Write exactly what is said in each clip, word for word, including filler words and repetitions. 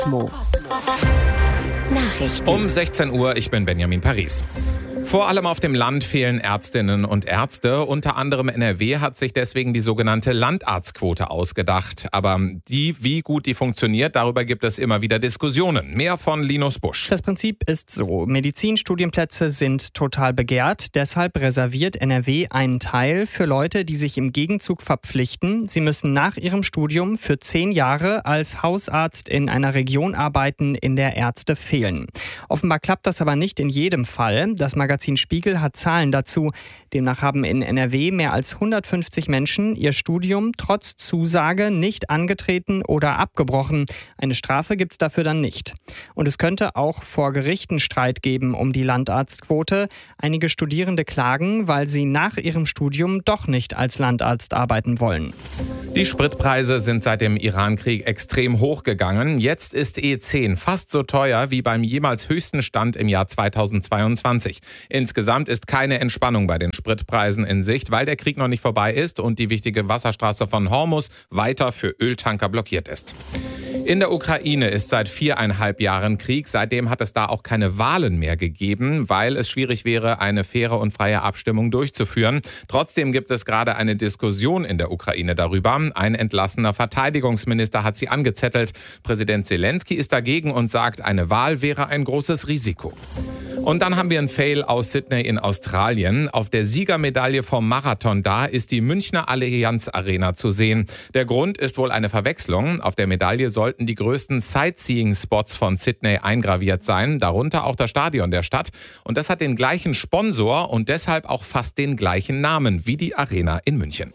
Kosmo. Nachrichten. Um sechzehn Uhr, ich bin Benjamin Paris. Vor allem auf dem Land fehlen Ärztinnen und Ärzte. Unter anderem N R W hat sich deswegen die sogenannte Landarztquote ausgedacht. Aber die, wie gut die funktioniert, darüber gibt es immer wieder Diskussionen. Mehr von Linus Busch. Das Prinzip ist so. Medizinstudienplätze sind total begehrt. Deshalb reserviert N R W einen Teil für Leute, die sich im Gegenzug verpflichten. Sie müssen nach ihrem Studium für zehn Jahre als Hausarzt in einer Region arbeiten, in der Ärzte fehlen. Offenbar klappt das aber nicht in jedem Fall. Das Magazin Spiegel hat Zahlen dazu. Demnach haben in N R W mehr als hundertfünfzig Menschen ihr Studium trotz Zusage nicht angetreten oder abgebrochen. Eine Strafe gibt es dafür dann nicht. Und es könnte auch vor Gerichten Streit geben um die Landarztquote. Einige Studierende klagen, weil sie nach ihrem Studium doch nicht als Landarzt arbeiten wollen. Die Spritpreise sind seit dem Irankrieg extrem hochgegangen. Jetzt ist E zehn fast so teuer wie beim jemals höchsten Stand im Jahr zweitausendzweiundzwanzig. Insgesamt ist keine Entspannung bei den Spritpreisen in Sicht, weil der Krieg noch nicht vorbei ist und die wichtige Wasserstraße von Hormuz weiter für Öltanker blockiert ist. In der Ukraine ist seit viereinhalb Jahren Krieg. Seitdem hat es da auch keine Wahlen mehr gegeben, weil es schwierig wäre, eine faire und freie Abstimmung durchzuführen. Trotzdem gibt es gerade eine Diskussion in der Ukraine darüber. Ein entlassener Verteidigungsminister hat sie angezettelt. Präsident Zelensky ist dagegen und sagt, eine Wahl wäre ein großes Risiko. Und dann haben wir einen Fail aus Sydney in Australien. Auf der Siegermedaille vom Marathon da ist die Münchner Allianz Arena zu sehen. Der Grund ist wohl eine Verwechslung. Auf der Medaille sollten die größten Sightseeing-Spots von Sydney eingraviert sein, darunter auch das Stadion der Stadt. Und das hat den gleichen Sponsor und deshalb auch fast den gleichen Namen wie die Arena in München.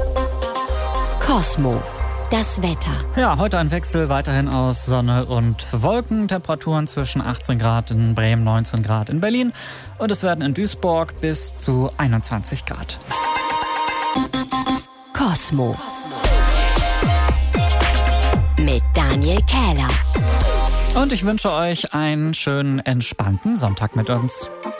Kosmo. Das Wetter. Ja, heute ein Wechsel weiterhin aus Sonne und Wolken. Temperaturen zwischen achtzehn Grad in Bremen, neunzehn Grad in Berlin. Und es werden in Duisburg bis zu einundzwanzig Grad. Kosmo. Mit Daniel Kähler. Und ich wünsche euch einen schönen, entspannten Sonntag mit uns.